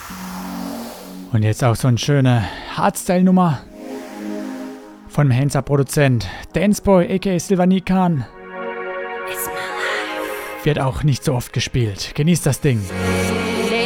Und jetzt auch so eine schöne Hardstyle-Nummer von dem Hands-Up-Produzent Danceboy aka Silvani Khan. Wird auch nicht so oft gespielt. Genießt das Ding.